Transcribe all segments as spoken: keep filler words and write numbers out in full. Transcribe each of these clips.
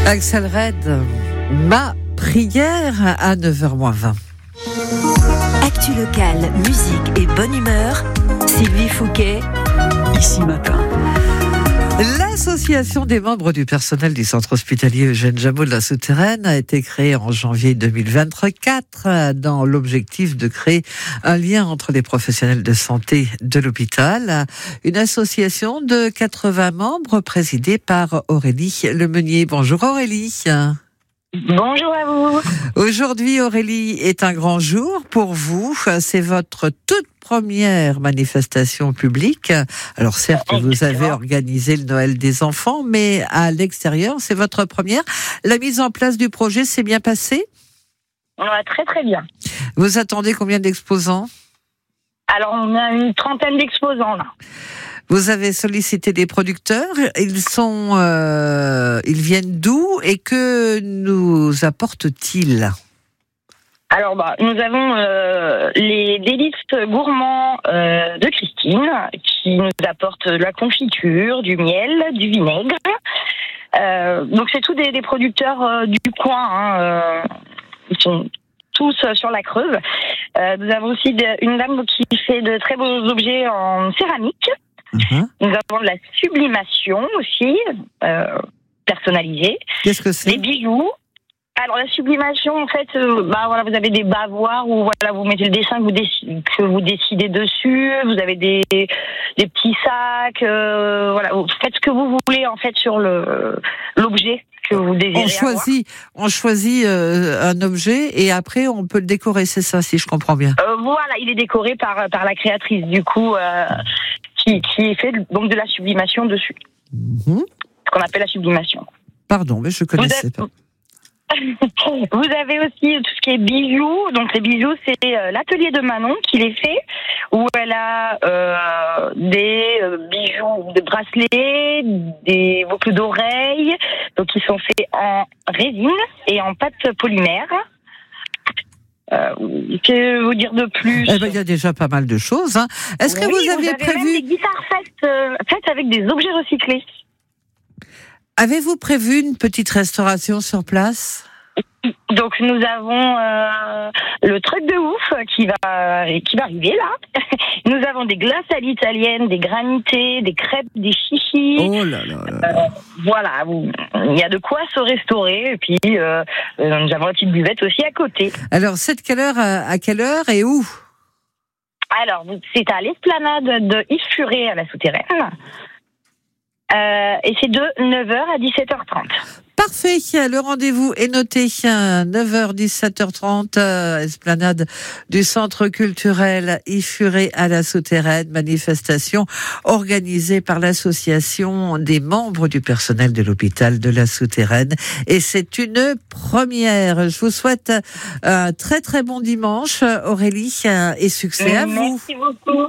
Axel Red, ma prière à neuf heures moins vingt. Actu locale, musique et bonne humeur. Sylvie Fouquet, ici matin. L'association des membres du personnel du centre hospitalier Eugène Jameau de la Souterraine a été créée en janvier deux mille vingt-quatre dans l'objectif de créer un lien entre les professionnels de santé de l'hôpital. Une association de quatre-vingts membres présidée par Aurélie Lemeunier. Bonjour Aurélie. Bonjour à vous. Aujourd'hui, Aurélie, est un grand jour pour vous. C'est votre toute première manifestation publique. Alors certes, vous avez organisé le Noël des enfants, mais à l'extérieur, c'est votre première. La mise en place du projet s'est bien passée ? Ouais, très très bien. Vous attendez combien d'exposants ? Alors on a une trentaine d'exposants là. Vous avez sollicité des producteurs. Ils sont, euh, ils viennent d'où et que nous apportent-ils ? Alors bah, nous avons euh, les délices gourmands euh, de Christine qui nous apportent de la confiture, du miel, du vinaigre. Euh, donc c'est tous des, des producteurs euh, du coin. Hein, euh, ils sont tous euh, sur la Creuse. Euh, nous avons aussi de, une dame qui fait de très beaux objets en céramique. Mmh. Nous avons de la sublimation aussi, euh, personnalisée. Qu'est-ce que c'est ? Des bijoux. Alors la sublimation, en fait, euh, bah voilà, vous avez des bavoirs où voilà, vous mettez le dessin que vous décidez, que vous décidez dessus. Vous avez des des petits sacs. Euh, voilà, vous faites ce que vous voulez en fait sur le l'objet que vous désirez. On choisit, avoir. on choisit euh, un objet et après on peut le décorer. C'est ça, si je comprends bien. Euh, voilà, il est décoré par par la créatrice du coup. Euh, Qui, qui fait donc de la sublimation dessus. Mmh. Ce qu'on appelle la sublimation. Pardon, mais je ne connaissais vous avez, pas. Vous avez aussi tout ce qui est bijoux. Donc les bijoux, c'est euh, l'atelier de Manon qui les fait, où elle a euh, des euh, bijoux, des bracelets, des boucles d'oreilles, donc qui sont faits en résine et en pâte polymère. Euh, que vous dire de plus ? Eh ben, il y a déjà pas mal de choses. Hein. Est-ce que oui, vous aviez vous avez prévu même des guitares faites, euh, faites avec des objets recyclés. Avez-vous prévu une petite restauration sur place ? Donc nous avons euh, le truc de ouf qui va qui va arriver là. Nous avons des glaces à l'italienne, des granités, des crêpes, des chichis. Oh là là. là. Euh, voilà, il y a de quoi se restaurer. Et puis euh, nous avons une petite buvette aussi à côté. Alors c'est de quelle heure à, à quelle heure et où ? Alors c'est à l'esplanade de Yves Furet à la Souterraine. Euh, et c'est de neuf heures à dix-sept heures trente. Parfait, le rendez-vous est noté, neuf heures dix-sept heures trente, euh, esplanade du centre culturel Yves Furet à la Souterraine, manifestation organisée par l'association des membres du personnel de l'hôpital de la Souterraine. Et c'est une première. Je vous souhaite un très très bon dimanche, Aurélie, et succès à vous. Merci beaucoup.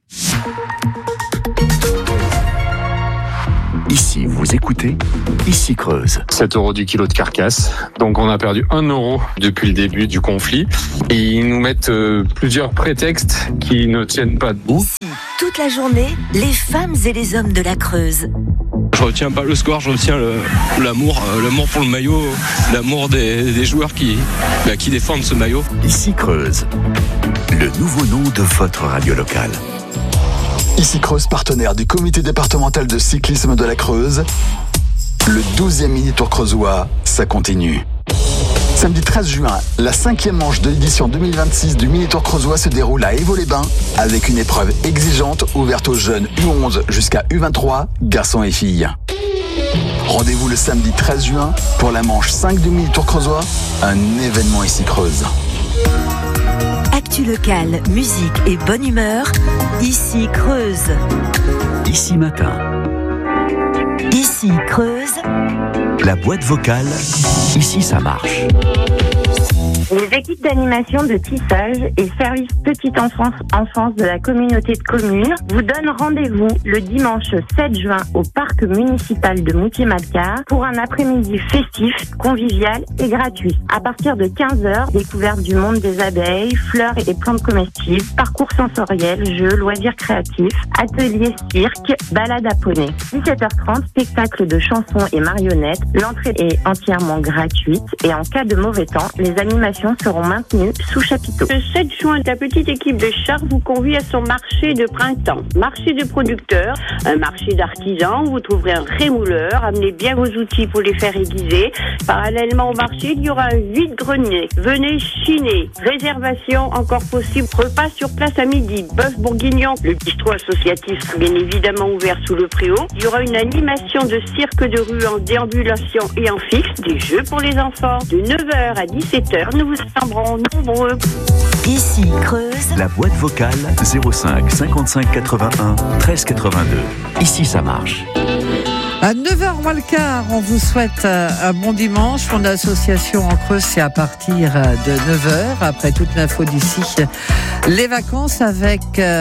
Ici, vous écoutez, ici Creuse. sept euros du kilo de carcasse. Donc on a perdu un euro depuis le début du conflit. Et ils nous mettent euh, plusieurs prétextes qui ne tiennent pas debout. Ici, toute la journée, les femmes et les hommes de la Creuse. Je retiens pas le score, je retiens le, l'amour, euh, l'amour pour le maillot, l'amour des, des joueurs qui, bah, qui défendent ce maillot. Ici Creuse, le nouveau nom de votre radio locale. Ici Creuse, partenaire du comité départemental de cyclisme de la Creuse. Le douzième mini-tour creusois, ça continue. Samedi treize juin, la cinquième manche de l'édition deux mille vingt-six du mini-tour creusois se déroule à Évaux-les-Bains avec une épreuve exigeante ouverte aux jeunes U onze jusqu'à U vingt-trois, garçons et filles. Rendez-vous le samedi treize juin pour la manche cinq du mini-tour creusois, un événement ici Creuse. Actu locale, musique et bonne humeur, ici Creuse. Ici matin. Ici Creuse. La boîte vocale, ici ça marche. Les équipes d'animation de tissage et service petite enfance enfance de la communauté de communes vous donnent rendez-vous le dimanche sept juin au parc municipal de Moutier-Malcar pour un après-midi festif, convivial et gratuit. À partir de quinze heures, découverte du monde des abeilles, fleurs et plantes comestibles, parcours sensoriel, jeux, loisirs créatifs, ateliers cirque, balade à poney. dix-sept heures trente, spectacle de chansons et marionnettes. L'entrée est entièrement gratuite et en cas de mauvais temps, les animations seront maintenues sous chapiteau. Le sept juin, la petite équipe de Chartres vous convie à son marché de printemps. Marché de producteurs, un marché d'artisans, vous trouverez un rémouleur, amenez bien vos outils pour les faire aiguiser. Parallèlement au marché, il y aura un vide-grenier. Venez chiner. Réservation encore possible. Repas sur place à midi. Bœuf bourguignon. Le bistrot associatif, bien évidemment ouvert sous le préau. Il y aura une animation de cirque de rue en déambulation et en fixe. Des jeux pour les enfants. De neuf heures à dix-sept heures, nous vous attendrons nombreux. Ici Creuse. La boîte vocale zéro cinq cinquante-cinq quatre-vingt-un treize quatre-vingt-deux. Ici ça marche. À neuf heures moins le quart, on vous souhaite un bon dimanche. Mon association en Creuse, c'est à partir de neuf heures. Après toute l'info d'ici, les vacances avec...